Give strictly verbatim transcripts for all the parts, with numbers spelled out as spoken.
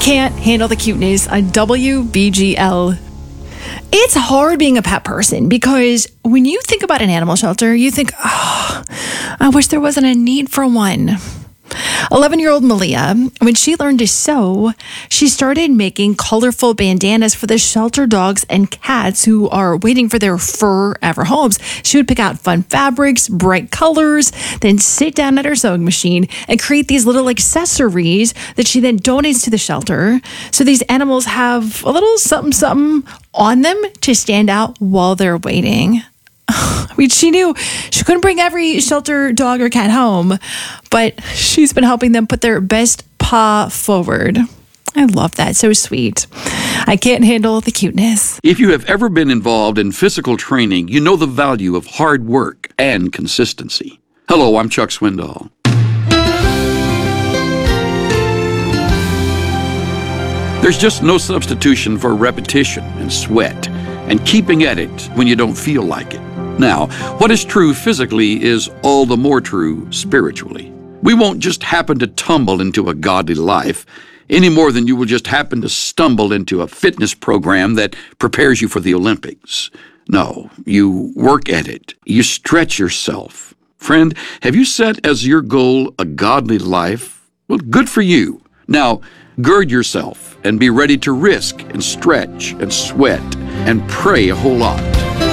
Can't handle the cuteness on W B G L. It's hard being a pet person because when you think about an animal shelter, you think, oh, I wish there wasn't a need for one. eleven-year-old Malia, when she learned to sew, she started making colorful bandanas for the shelter dogs and cats who are waiting for their forever homes. She would pick out fun fabrics, bright colors, then sit down at her sewing machine and create these little accessories that she then donates to the shelter. So these animals have a little something, something on them to stand out while they're waiting. I mean, she knew she couldn't bring every shelter dog or cat home, but she's been helping them put their best paw forward. I love that. So sweet. I can't handle the cuteness. If you have ever been involved in physical training, you know the value of hard work and consistency. Hello, I'm Chuck Swindoll. There's just no substitution for repetition and sweat and keeping at it when you don't feel like it. Now, what is true physically is all the more true spiritually. We won't just happen to tumble into a godly life any more than you will just happen to stumble into a fitness program that prepares you for the Olympics. No, you work at it. You stretch yourself. Friend, have you set as your goal a godly life? Well, good for you. Now, gird yourself and be ready to risk and stretch and sweat and pray a whole lot.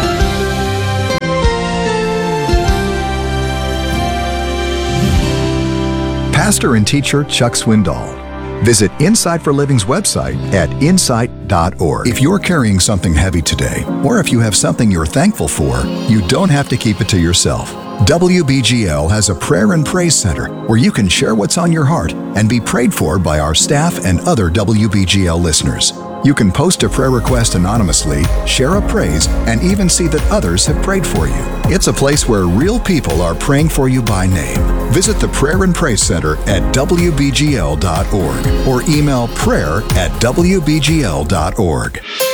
Pastor and teacher Chuck Swindoll. Visit Insight for Living's website at insight dot org. If you're carrying something heavy today, or if you have something you're thankful for, you don't have to keep it to yourself. W B G L has a prayer and praise center where you can share what's on your heart and be prayed for by our staff and other W B G L listeners. You can post a prayer request anonymously, share a praise, and even see that others have prayed for you. It's a place where real people are praying for you by name. Visit the Prayer and Praise Center at W B G L dot org or email prayer at W B G L dot org.